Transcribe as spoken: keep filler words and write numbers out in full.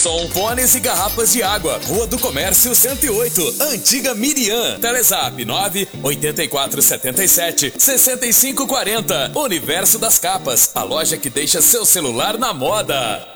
som, fones e garrafas de água. Rua do Comércio cento e oito, Antiga Miriam. Telezap nove oito quatro sete sete seis cinco quatro zero. Universo das Capas, a loja que deixa seu celular na moda.